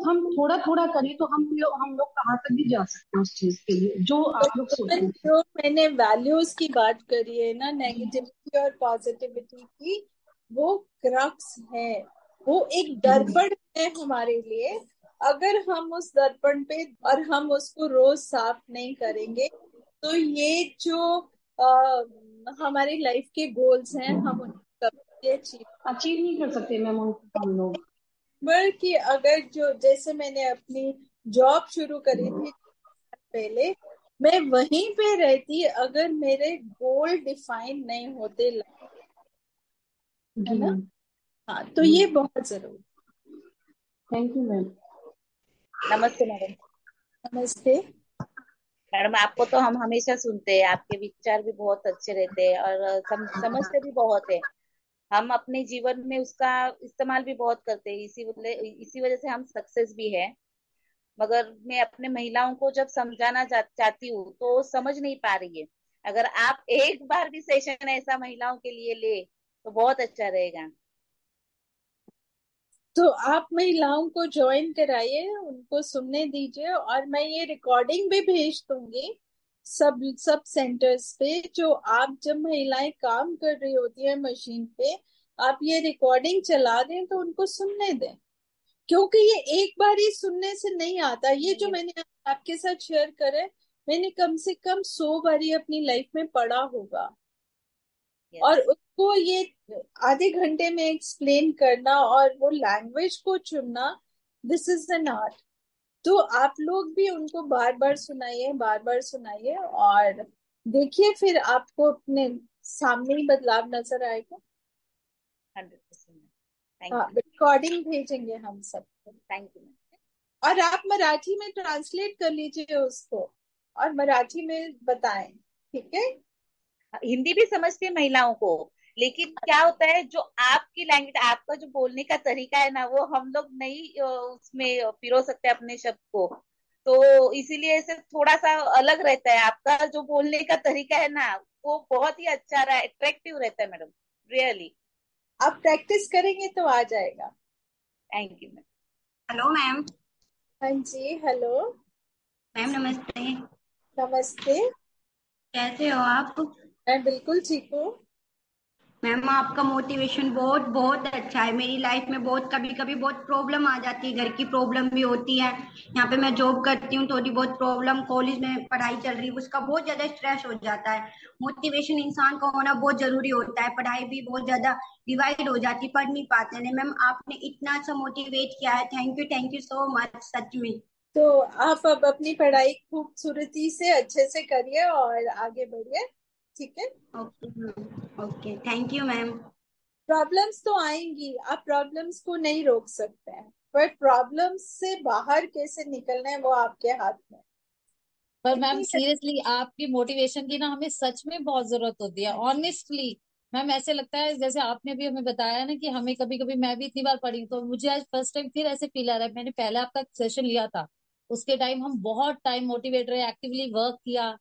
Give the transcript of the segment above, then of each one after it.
हम थोड़ा थोड़ा करें तो हम लोग कहाँ तक भी जा सकते हैं उस चीज के लिए जो आप लोग सोच रहे थे। जो मैंने वैल्यूज की बात करी है ना, नेगेटिविटी और पॉजिटिविटी की, वो क्रक्स है। वो एक दर्पण है हमारे लिए। अगर हम उस दर्पण पे और हम उसको रोज साफ नहीं करेंगे, तो ये जो हमारी लाइफ के गोल्स हैं, हम उनको कभी अचीव। अचीव नहीं कर सकते मैम हम लोग। बल्कि अगर जो जैसे मैंने अपनी जॉब शुरू करी थी पहले, मैं वहीं पे रहती अगर मेरे गोल डिफाइन नहीं होते, है जी ना। मैम। हाँ, तो जी। ये बहुत जरूरी। Thank you ma'am. नमस्ते मैडम। नमस्ते। मैडम आपको तो हम हमेशा सुनते हैं, आपके विचार भी बहुत अच्छे रहते हैं और समझते भी बहुत है। हम अपने जीवन में उसका इस्तेमाल भी बहुत करते हैं, इसी वजह से हम सक्सेस भी है। मगर मैं अपने महिलाओं को जब समझाना चाहती हूँ तो वो समझ नहीं पा रही है। अगर आप एक बार भी सेशन ऐसा महिलाओं के लिए ले तो बहुत अच्छा रहेगा। तो आप महिलाओं को ज्वाइन कराइए, उनको सुनने दीजिए, और मैं ये रिकॉर्डिंग भी भेज दूंगी सब सब सेंटर्स पे। जो आप जब महिलाएं काम कर रही होती है मशीन पे, आप ये रिकॉर्डिंग चला दें तो उनको सुनने दें। क्योंकि ये एक बार ही सुनने से नहीं आता। ये जो नहीं। मैंने आपके साथ शेयर करे, मैंने कम से कम 100 बारी अपनी लाइफ में पढ़ा होगा। यस। और उसको ये आधे घंटे में एक्सप्लेन करना और वो लैंग्वेज को चुनना, दिस इज एन आर्ट। तो आप लोग भी उनको बार बार सुनाइए, बार बार सुनाइए, और देखिए फिर आपको अपने सामने ही बदलाव नजर आएगा। 100%। थैंक हाँ, यू। रिकॉर्डिंग भेजेंगे हम सबको। Thank you. और आप मराठी में ट्रांसलेट कर लीजिए उसको, और मराठी में बताएं। ठीक है। हिंदी भी समझती है महिलाओं को, लेकिन क्या होता है जो आपकी लैंग्वेज, आपका जो बोलने का तरीका है ना, वो हम लोग नहीं उसमें पिरो सकते अपने शब्द को। तो इसीलिए ऐसे थोड़ा सा अलग रहता है आपका जो बोलने का तरीका है ना, वो बहुत ही अच्छा रहा, अट्रैक्टिव रहता है मैडम। रियली। आप प्रैक्टिस करेंगे तो आ जाएगा। Thank you ma'am. Hello ma'am. हाँ जी, हेलो। मैम नमस्ते। नमस्ते। कैसे हो आप? मैं बिल्कुल ठीक हूँ। मैम आपका मोटिवेशन बहुत बहुत अच्छा है। मेरी लाइफ में बहुत कभी कभी बहुत प्रॉब्लम आ जाती है, घर की प्रॉब्लम भी होती है। यहाँ पे मैं जॉब करती हूँ, थोड़ी बहुत प्रॉब्लम, कॉलेज में पढ़ाई चल रही है, उसका बहुत ज्यादा स्ट्रेस हो जाता है। मोटिवेशन इंसान का होना बहुत जरूरी होता है। पढ़ाई भी बहुत ज्यादा डिवाइड हो जाती है, पढ़ नहीं पाते हैं। मैम आपने इतना अच्छा मोटिवेट किया है, थैंक यू सो मच सच में। तो आप अब अपनी पढ़ाई खूबसूरती से अच्छे से करिए और आगे बढ़िए। ठीक है। Okay ma'am, okay, thank you ma'am. Problems तो आएंगी, आप प्रॉब्लम्स को नहीं रोक सकते हैं, पर प्रॉब्लम्स से बाहर कैसे निकलना है वो आपके हाथ में है। पर मैम इतनी। सीरियसली आपकी मोटिवेशन की ना हमें सच में बहुत जरूरत होती है, ऑनेस्टली। मैम ऐसे लगता है जैसे आपने भी हमें बताया ना कि हमें कभी कभी, मैं भी इतनी बार पढ़ी हूँ, तो मुझे आज फर्स्ट टाइम फिर ऐसे फील आ रहा है। मैंने पहले आपका सेशन लिया था, उसके टाइम हम बहुत टाइम मोटिवेट रहे, एक्टिवली वर्क किया।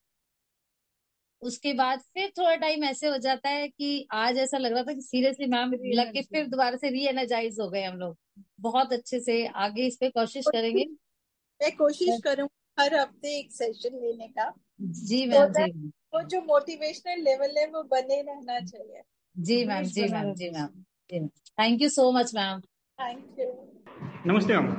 उसके बाद फिर थोड़ा टाइम ऐसे हो जाता है कि आज ऐसा लग रहा था कि सीरियसली मैम लग के फिर दोबारा से री एनर्जाइज हो गए हम लोग। बहुत अच्छे से आगे इस पे कोशिश करेंगे। मैं कोशिश करूंगी हर हफ्ते एक सेशन लेने का, जी तो मैम, जी दैट वो जो मोटिवेशनल लेवल है वो बने रहना चाहिए। जी ma'am, ji ma'am, ji ma'am, ji ma'am. Thank you so much ma'am. Thank you. नमस्ते मैम।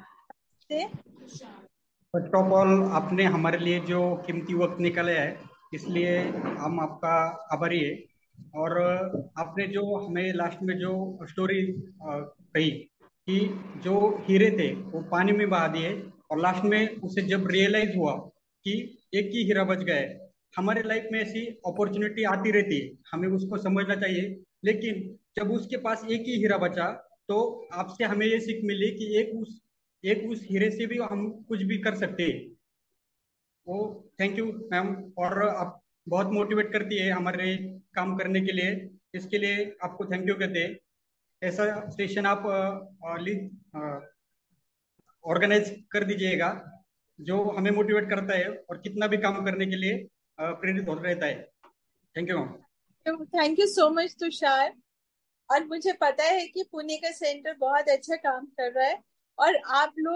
फर्स्ट ऑफ ऑल आपने हमारे लिए जो कीमती वक्त निकाला है, इसलिए हम आपका आभारी है। और आपने जो हमें लास्ट में जो स्टोरी कही कि जो हीरे थे वो पानी में बहा दिए, और लास्ट में उसे जब रियलाइज हुआ कि एक ही हीरा बच गया है। हमारे लाइफ में ऐसी अपॉर्चुनिटी आती रहती है, हमें उसको समझना चाहिए। लेकिन जब उसके पास एक ही हीरा बचा, तो आपसे हमें ये सीख मिली कि एक उस हीरे से भी हम कुछ भी कर सकते हैं। वो थैंक यू मैम। और आप बहुत मोटिवेट करती है हमारे काम करने के लिए, इसके लिए आपको थैंक यू कहते हैं। ऐसा सेशन आप ऑर्गेनाइज कर दीजिएगा, जो हमें मोटिवेट करता है और कितना भी काम करने के लिए प्रेरित होता रहता है। Thank you ma'am. Thank you so much Tushar. और मुझे पता है कि पुणे का सेंटर बहुत अच्छा काम कर रहा है, और आप लोग